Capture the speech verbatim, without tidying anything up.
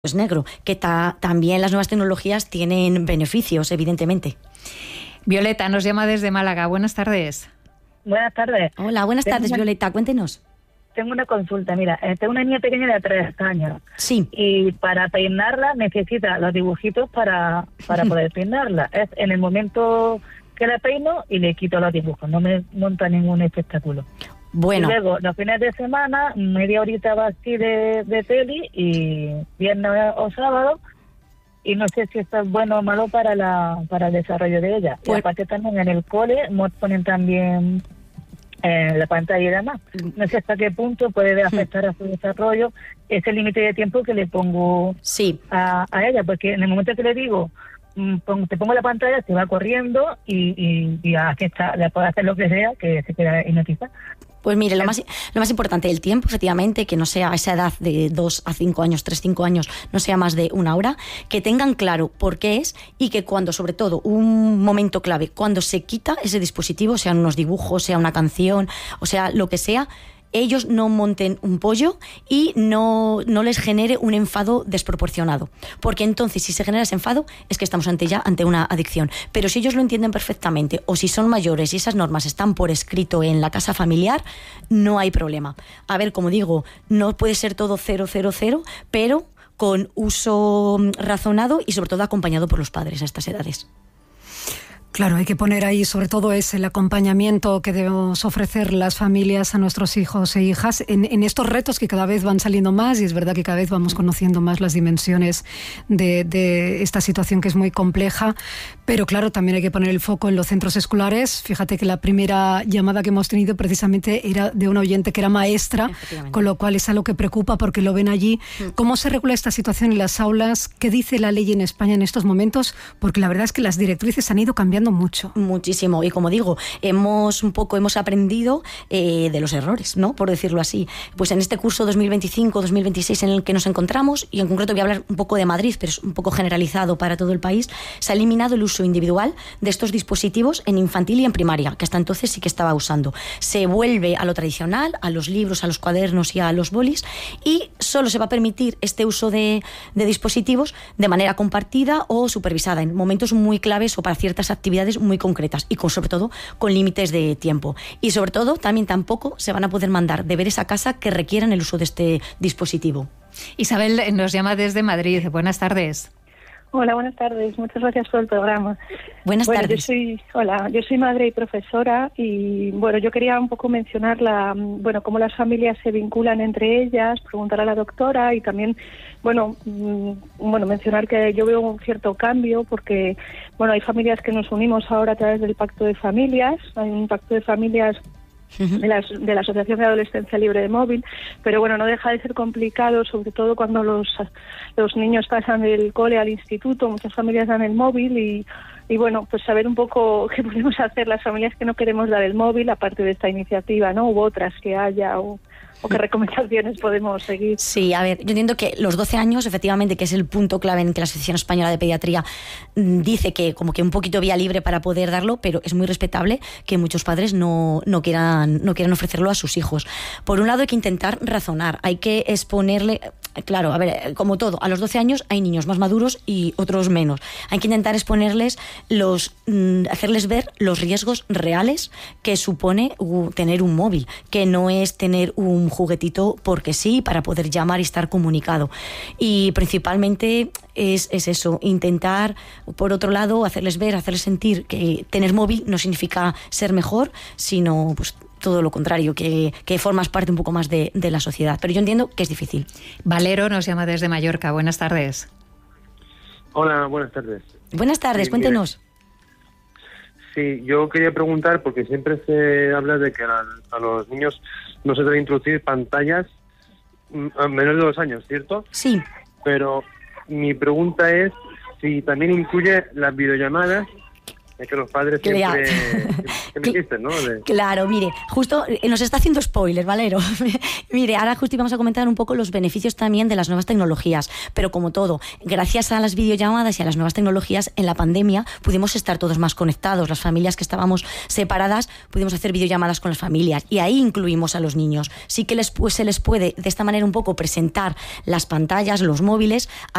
es negro, que ta, también las nuevas tecnologías tienen beneficios, evidentemente. Violeta nos llama desde Málaga. Buenas tardes. Buenas tardes. Hola, buenas tengo tardes, una, Violeta, cuéntenos. Tengo una consulta, mira, tengo una niña pequeña de tres años. Sí. Y para peinarla necesita los dibujitos para, para poder peinarla. Es en el momento que la peino y le quito los dibujos, no me monta ningún espectáculo. Bueno. Y luego, los fines de semana, media horita va así de, de peli y viernes o sábado, y no sé si esto es bueno o malo para la para el desarrollo de ella. Pues, y aparte también en el cole nos ponen también eh, la pantalla y demás. No sé hasta qué punto puede afectar a su desarrollo ese límite de tiempo que le pongo sí. a, a ella, porque en el momento que le digo, te pongo la pantalla, se va corriendo y, y, y aquí está, le puede hacer lo que sea, que se queda hipnotizada. Pues mire, lo más, lo más importante, el tiempo, efectivamente, que no sea a esa edad de dos a cinco años, tres, cinco años, no sea más de una hora, que tengan claro por qué es y que cuando, sobre todo, un momento clave, cuando se quita ese dispositivo, sean unos dibujos, sea una canción, o sea, lo que sea, ellos no monten un pollo y no, no les genere un enfado desproporcionado. Porque entonces, si se genera ese enfado, es que estamos ante ya ante una adicción. Pero si ellos lo entienden perfectamente, o si son mayores y esas normas están por escrito en la casa familiar, no hay problema. A ver, como digo, no puede ser todo cero, cero, cero, pero con uso razonado y sobre todo acompañado por los padres a estas edades. Claro, hay que poner ahí sobre todo es el acompañamiento que debemos ofrecer las familias a nuestros hijos e hijas en, en estos retos que cada vez van saliendo más, y es verdad que cada vez vamos conociendo más las dimensiones de, de esta situación que es muy compleja, pero claro, también hay que poner el foco en los centros escolares. Fíjate que la primera llamada que hemos tenido precisamente era de una oyente que era maestra, con lo cual es algo que preocupa porque lo ven allí. ¿Cómo se regula esta situación en las aulas? ¿Qué dice la ley en España en estos momentos? Porque la verdad es que las directrices han ido cambiando mucho. Muchísimo. Y como digo, hemos un poco hemos aprendido eh, de los errores, ¿no? Por decirlo así. Pues en este curso dos mil veinticinco dos mil veintiséis en el que nos encontramos, y en concreto voy a hablar un poco de Madrid, pero es un poco generalizado para todo el país, se ha eliminado el uso individual de estos dispositivos en infantil y en primaria, que hasta entonces sí que estaba usando. Se vuelve a lo tradicional, a los libros, a los cuadernos y a los bolis, y solo se va a permitir este uso de, de dispositivos de manera compartida o supervisada en momentos muy claves o para ciertas actividades muy concretas y con, sobre todo con límites de tiempo. Y sobre todo también tampoco se van a poder mandar deberes a casa que requieran el uso de este dispositivo. Isabel nos llama desde Madrid. Buenas tardes. Hola, buenas tardes. Muchas gracias por el programa. Buenas bueno, tardes. Yo soy, hola, yo soy madre y profesora y bueno, yo quería un poco mencionar la, bueno, cómo las familias se vinculan entre ellas, preguntar a la doctora y también, bueno, mmm, bueno, mencionar que yo veo un cierto cambio porque, bueno, hay familias que nos unimos ahora a través del Pacto de Familias, hay un Pacto de Familias de la, de la Asociación de Adolescencia Libre de Móvil, pero bueno, no deja de ser complicado, sobre todo cuando los los niños pasan del cole al instituto, muchas familias dan el móvil y, y bueno, pues saber un poco qué podemos hacer las familias que no queremos dar el móvil, aparte de esta iniciativa, ¿no? U otras que haya, o, o qué recomendaciones podemos seguir. Sí, a ver, yo entiendo que los doce años, efectivamente, que es el punto clave en que la Asociación Española de Pediatría dice que como que un poquito vía libre para poder darlo, pero es muy respetable que muchos padres no, no, quieran, no quieran ofrecerlo a sus hijos. Por un lado hay que intentar razonar, hay que exponerle, claro, a ver, como todo, a los doce años hay niños más maduros y otros menos. Hay que intentar exponerles los, hacerles ver los riesgos reales que supone tener un móvil, que no es tener un juguetito porque sí, para poder llamar y estar comunicado. Y principalmente es, es eso, intentar, por otro lado, hacerles ver, hacerles sentir que tener móvil no significa ser mejor, sino pues todo lo contrario, que, que formas parte un poco más de, de la sociedad. Pero yo entiendo que es difícil. Valero nos llama desde Mallorca. Buenas tardes. Hola, buenas tardes. Buenas tardes, sí, cuéntenos. Mire, sí, yo quería preguntar, porque siempre se habla de que a, a los niños no se debe introducir pantallas a menos de dos años, ¿cierto? Sí. Pero mi pregunta es si también incluye las videollamadas Es que los padres siempre, siempre existen, ¿no? De... Claro, mire, justo nos está haciendo spoiler, Valero. Mire, ahora justo vamos a comentar un poco los beneficios también de las nuevas tecnologías, pero como todo, gracias a las videollamadas y a las nuevas tecnologías, en la pandemia pudimos estar todos más conectados, las familias que estábamos separadas pudimos hacer videollamadas con las familias y ahí incluimos a los niños. Sí que les, pues, se les puede de esta manera un poco presentar las pantallas, los móviles, a